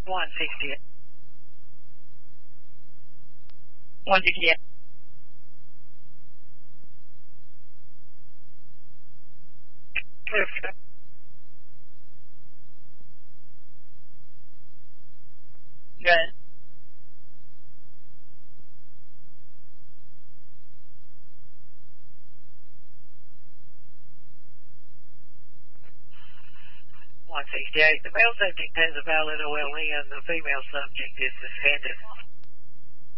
168. 168. Clear for that. Good. The male subject has a valid OLE and the female subject is suspended.